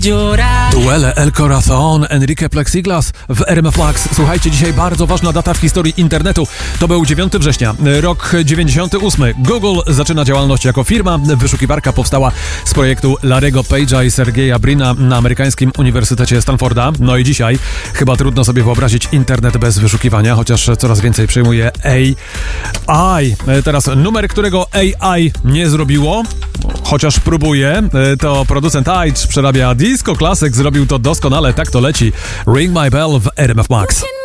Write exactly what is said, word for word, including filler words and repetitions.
Duele El Corazon, Enrique Plexiglas w R M F Max. Słuchajcie, dzisiaj bardzo ważna data w historii internetu. To był dziewiątego września, rok dziewięćdziesiąty ósmy. Google zaczyna działalność jako firma. Wyszukiwarka powstała z projektu Larry'ego Page'a i Sergeja Brina na amerykańskim Uniwersytecie Stanforda. No i dzisiaj chyba trudno sobie wyobrazić internet bez wyszukiwania, chociaż coraz więcej przyjmuje A I. Teraz numer, którego A I nie zrobiło, chociaż próbuje, to producent Aitch przerabia disco klasyk, zrobił to doskonale, tak to leci. Ring My Bell w R M F Max.